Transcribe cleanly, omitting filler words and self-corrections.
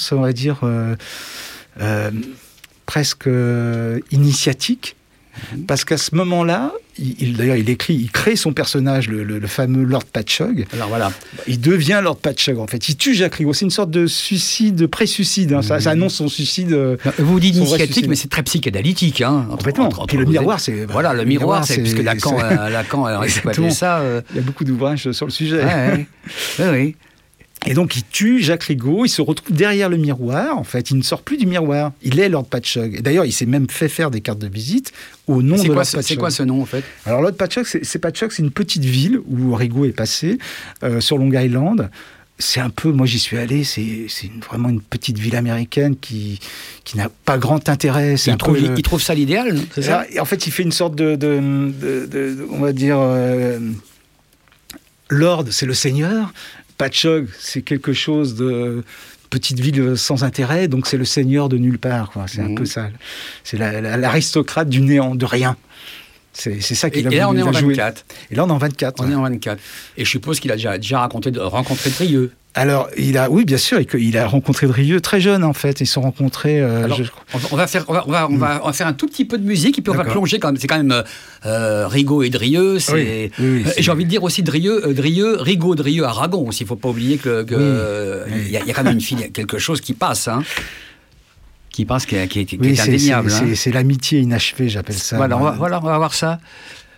force, on va dire, presque initiatique. Parce qu'à ce moment-là, d'ailleurs, il crée son personnage, le fameux Lord Patchogue. Alors voilà. Il devient Lord Patchogue, en fait. Il tue Jacques Rigaud. C'est une sorte de suicide, de pré-suicide. Hein. Ça annonce son suicide. Vous dites initiatique, mais c'est très psychanalytique. Hein, complètement. Puis le miroir, c'est... Voilà, le miroir, c'est puisque Lacan a exploité ça. Il y a beaucoup d'ouvrages sur le sujet. Oui. Et donc, il tue Jacques Rigaud, il se retrouve derrière le miroir, en fait, il ne sort plus du miroir. Il est Lord Patchogue. Et d'ailleurs, il s'est même fait faire des cartes de visite au nom de Lord Patchogue. C'est quoi ce nom, en fait ? Alors, Lord Patchogue, c'est une petite ville où Rigaud est passé, sur Long Island. C'est un peu, moi j'y suis allé, c'est vraiment une petite ville américaine qui n'a pas grand intérêt. Il trouve ça l'idéal, c'est ça ? En fait, il fait une sorte de on va dire, Lord, c'est le seigneur. Patchogue, c'est quelque chose de petite ville sans intérêt, donc c'est le seigneur de nulle part, quoi. C'est un peu ça. C'est l'aristocrate du néant, de rien. C'est ça qu'il a voulu jouer. Et là, on est en 24. Et là, on est en 24. On est en 24. Et je suppose qu'il a déjà rencontré Drieux. Alors, oui, bien sûr, il a rencontré Drieux très jeune, en fait. Ils se sont rencontrés... on va faire un tout petit peu de musique, et puis on va plonger quand même. C'est quand même Rigaud et Drieux. Oui, j'ai envie de dire aussi Drieux, Rigaud, Drieux, Aragon aussi. Il ne faut pas oublier qu'il y a quand même quelque chose qui passe, hein. Qui est indéniable. C'est l'amitié inachevée, j'appelle ça. Voilà, on va voir ça.